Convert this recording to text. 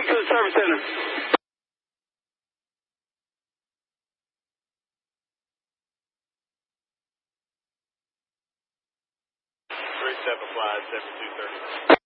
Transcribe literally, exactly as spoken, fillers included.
quick to the service center. three seven five, seven two thirty.